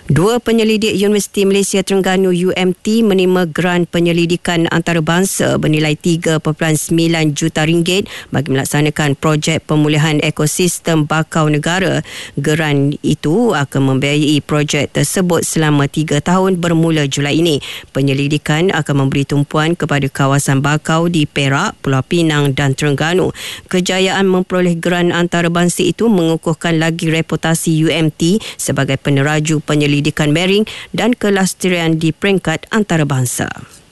Dua penyelidik Universiti Malaysia Terengganu UMT menerima geran penyelidikan antarabangsa bernilai 3.9 juta ringgit bagi melaksanakan projek pemulihan ekosistem bakau negara. Geran itu akan membiayai projek tersebut selama 3 tahun bermula Julai ini. Penyelidikan akan memberi tumpuan kepada kawasan bakau di Perak, Pulau Pinang dan Terengganu. Kejayaan memperoleh geran antarabangsa itu mengukuhkan lagi reputasi UMT sebagai peneraju penyelidikan marine dan kelestarian di peringkat antarabangsa.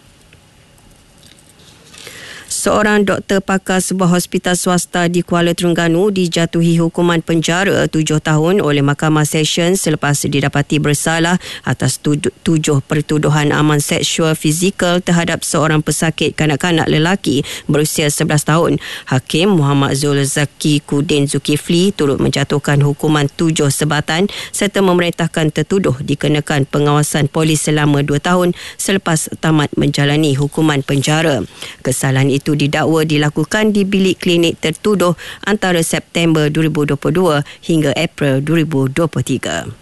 Seorang doktor pakar sebuah hospital swasta di Kuala Terengganu dijatuhi hukuman penjara 7 tahun oleh Mahkamah Session selepas didapati bersalah atas 7 pertuduhan aman seksual fizikal terhadap seorang pesakit kanak-kanak lelaki berusia 11 tahun. Hakim Muhammad Zul Zaki Kudin Zulkifli turut menjatuhkan hukuman 7 sebatan serta memerintahkan tertuduh dikenakan pengawasan polis selama 2 tahun selepas tamat menjalani hukuman penjara. Kesalahan itu didakwa dilakukan di bilik klinik tertuduh antara September 2022 hingga April 2023.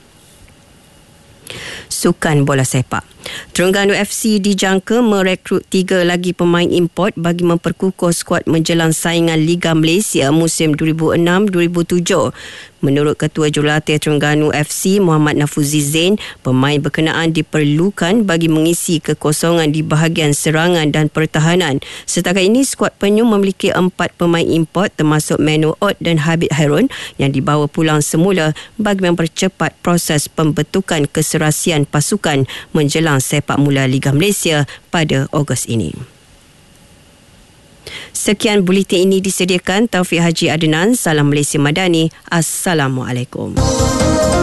Sukan bola sepak. Terengganu FC dijangka merekrut 3 lagi pemain import bagi memperkukuh skuad menjelang saingan Liga Malaysia musim 2006-2007. Menurut Ketua Jurulatih Terengganu FC Muhammad Nafuzi Zain, pemain berkenaan diperlukan bagi mengisi kekosongan di bahagian serangan dan pertahanan. Setakat ini skuad Penyu memiliki 4 pemain import termasuk Manu Ot dan Habib Harun yang dibawa pulang semula bagi mempercepat proses pembentukan keserasian pasukan menjelang sepak mula Liga Malaysia pada Ogos ini. Sekian buletin ini disediakan Taufik Haji Adnan. Salam Malaysia Madani. Assalamualaikum.